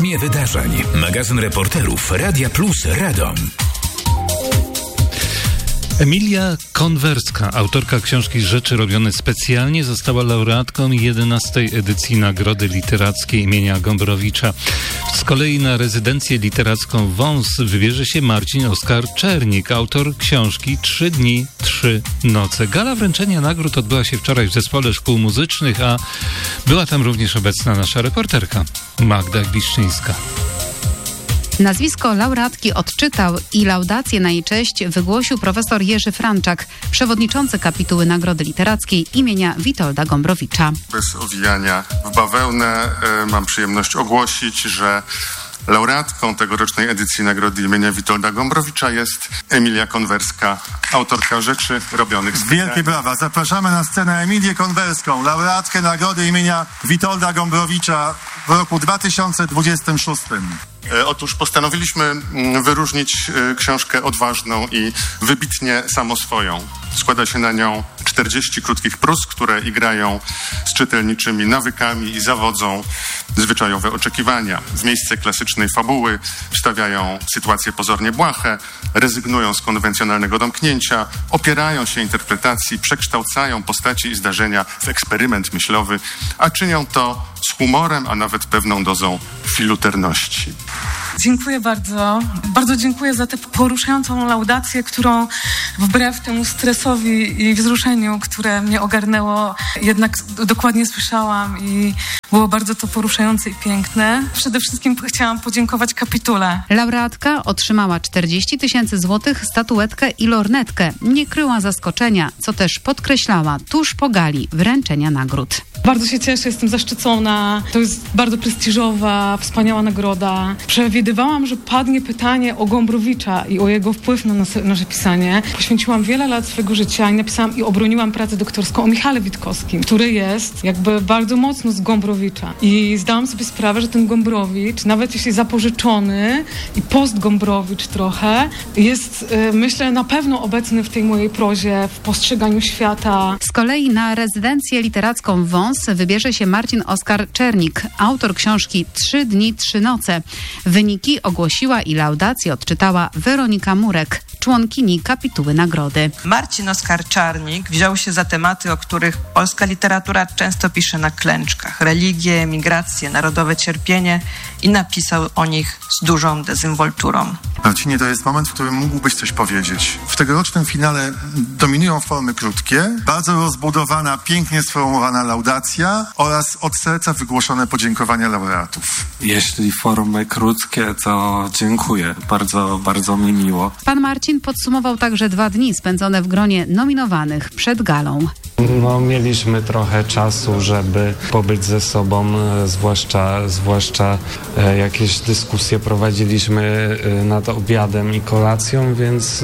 rytmie wydarzeń. Magazyn reporterów Radia Plus Radom. Emilia Konwerska, autorka książki Rzeczy robione specjalnie, została laureatką 11. edycji Nagrody Literackiej imienia Gombrowicza. Z kolei na rezydencję literacką Wąs wybierze się Marcin Oskar Czernik, autor książki 3 dni, 3 noce. Gala wręczenia nagród odbyła się wczoraj w Zespole Szkół Muzycznych, a była tam również obecna nasza reporterka Magda Gliszczyńska. Nazwisko laureatki odczytał i laudację na jej cześć wygłosił profesor Jerzy Franczak, przewodniczący kapituły Nagrody Literackiej imienia Witolda Gombrowicza. Bez owijania w bawełnę mam przyjemność ogłosić, że laureatką tegorocznej edycji Nagrody imienia Witolda Gombrowicza jest Emilia Konwerska, autorka Rzeczy robionych specjalnie. Wielkie brawa. Zapraszamy na scenę Emilię Konwerską, laureatkę Nagrody imienia Witolda Gombrowicza w roku 2026. Otóż postanowiliśmy wyróżnić książkę odważną i wybitnie samoswoją. Składa się na nią 40 krótkich prós, które igrają z czytelniczymi nawykami i zawodzą zwyczajowe oczekiwania. W miejsce klasycznej fabuły wstawiają sytuacje pozornie błahe, rezygnują z konwencjonalnego domknięcia, opierają się interpretacji, przekształcają postaci i zdarzenia w eksperyment myślowy, a czynią to z humorem, a nawet pewną dozą filuterności. Dziękuję bardzo. Bardzo dziękuję za tę poruszającą laudację, którą wbrew temu stresowi i wzruszeniu, które mnie ogarnęło, jednak dokładnie słyszałam i było bardzo to poruszające i piękne. Przede wszystkim chciałam podziękować kapitule. Laureatka otrzymała 40 000 złotych, statuetkę i lornetkę. Nie kryła zaskoczenia, co też podkreślała tuż po gali wręczenia nagród. Bardzo się cieszę, jestem zaszczycona. To jest bardzo prestiżowa, wspaniała nagroda. Przewidywałam, że padnie pytanie o Gombrowicza i o jego wpływ na nasze pisanie. Poświęciłam wiele lat swojego życia i napisałam i obroniłam pracę doktorską o Michale Witkowskim, który jest jakby bardzo mocno z Gombrowicza. I zdałam sobie sprawę, że ten Gombrowicz, nawet jeśli zapożyczony i post-Gombrowicz trochę, jest, myślę, na pewno obecny w tej mojej prozie, w postrzeganiu świata. Z kolei na rezydencję literacką Wąs wybierze się Marcin Oskar Czernik, autor książki 3 dni, 3 noce. Wyniki ogłosiła i laudację odczytała Weronika Murek, członkini kapituły nagrody. Marcin Oskar Czernik wziął się za tematy, o których polska literatura często pisze na klęczkach. Religię, emigrację, narodowe cierpienie i napisał o nich z dużą dezynwolturą. Marcinie, to jest moment, w którym mógłbyś coś powiedzieć. W tegorocznym finale dominują formy krótkie, bardzo rozbudowana, pięknie sformułowana laudacja oraz od serca wygłoszone podziękowania laureatów. Jeśli formy krótkie, to dziękuję. Bardzo, bardzo mi miło. Pan Marcin podsumował także 2 dni spędzone w gronie nominowanych przed galą. Mieliśmy trochę czasu, żeby pobyć ze sobą, zwłaszcza jakieś dyskusje prowadziliśmy nad obiadem i kolacją,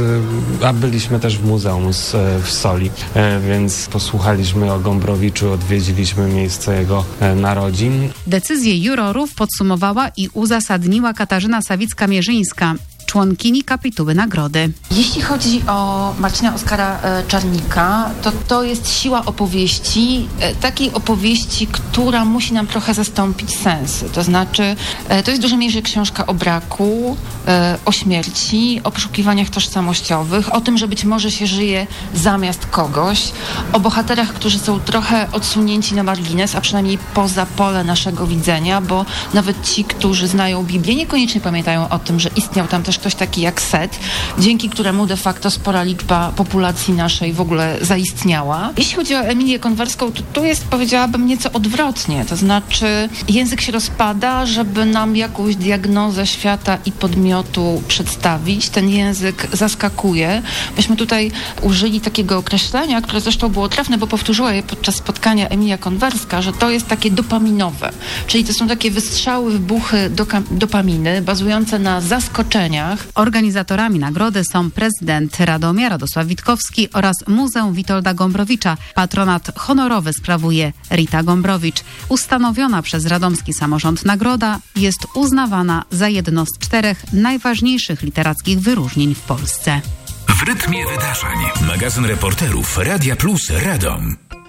a byliśmy też w muzeum w Soli, więc posłuchaliśmy o Gombrowiczu, odwiedziliśmy miejsce jego narodzin. Decyzję jurorów podsumowała i uzasadniła Katarzyna Sawicka-Mierzyńska, członkini kapituły nagrody. Jeśli chodzi o Marcina Oskara Czernika, to jest siła opowieści, takiej opowieści, która musi nam trochę zastąpić sens. To znaczy, to jest w dużej mierze książka o braku, o śmierci, o poszukiwaniach tożsamościowych, o tym, że być może się żyje zamiast kogoś, o bohaterach, którzy są trochę odsunięci na margines, a przynajmniej poza pole naszego widzenia, bo nawet ci, którzy znają Biblię, niekoniecznie pamiętają o tym, że istniał tam też ktoś taki jak Set, dzięki któremu de facto spora liczba populacji naszej w ogóle zaistniała. Jeśli chodzi o Emilię Konwerską, to tu jest, powiedziałabym, nieco odwrotnie. To znaczy język się rozpada, żeby nam jakąś diagnozę świata i podmiotu przedstawić. Ten język zaskakuje. Myśmy tutaj użyli takiego określenia, które zresztą było trafne, bo powtórzyła je podczas spotkania Emilia Konwerska, że to jest takie dopaminowe. Czyli to są takie wystrzały, wybuchy dopaminy bazujące na zaskoczeniach. Organizatorami nagrody są prezydent Radomia Radosław Witkowski oraz Muzeum Witolda Gombrowicza. Patronat honorowy sprawuje Rita Gombrowicz. Ustanowiona przez radomski samorząd nagroda jest uznawana za jedno z 4 najważniejszych literackich wyróżnień w Polsce. W rytmie wydarzeń. Magazyn reporterów Radia Plus Radom.